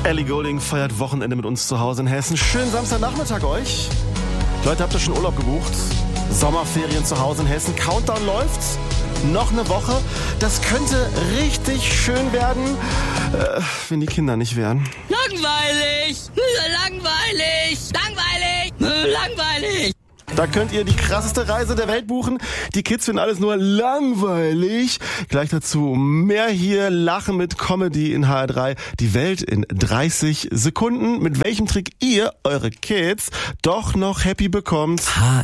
Ellie Goulding feiert Wochenende mit uns zu Hause in Hessen. Schönen Samstagnachmittag euch. Leute, habt ihr schon Urlaub gebucht? Sommerferien zu Hause in Hessen. Countdown läuft. Noch eine Woche. Das könnte richtig schön werden, wenn die Kinder nicht wären. Langweilig! Langweilig! Langweilig! Langweilig! Da könnt ihr die krasseste Reise der Welt buchen. Die Kids finden alles nur langweilig. Gleich dazu mehr hier. Lachen mit Comedy in HR3. Die Welt in 30 Sekunden. Mit welchem Trick ihr eure Kids doch noch happy bekommt.